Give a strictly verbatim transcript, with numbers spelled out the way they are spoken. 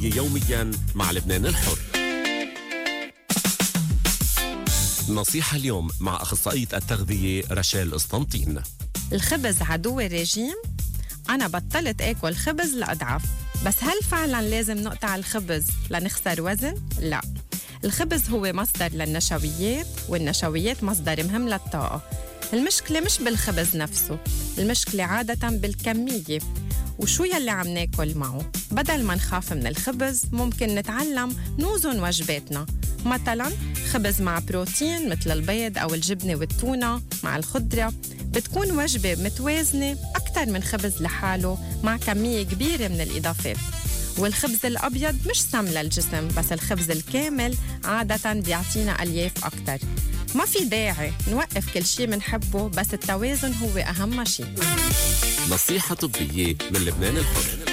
يوميا مع لبنان الحر. نصيحة اليوم مع أخصائية التغذية رشال قسطنطين. الخبز عدو الرجيم؟ أنا بطلت آكل خبز لأضعف، بس هل فعلاً لازم نقطع الخبز لنخسر وزن؟ لا، الخبز هو مصدر للنشويات، والنشويات مصدر مهم للطاقة. المشكلة مش بالخبز نفسه، المشكلة عادة بالكمية وشو يلي عم ناكل معه. بدل ما نخاف من الخبز ممكن نتعلم نوزن وجباتنا، مثلاً خبز مع بروتين مثل البيض أو الجبنة والتونة مع الخضرة، بتكون وجبة متوازنة أكتر من خبز لحاله مع كمية كبيرة من الإضافات. والخبز الأبيض مش سم للجسم، بس الخبز الكامل عادة بيعطينا ألياف أكتر. ما في داعي نوقف كل شي منحبه، بس التوازن هو أهم شي. نصيحة طبية من لبنان الحر.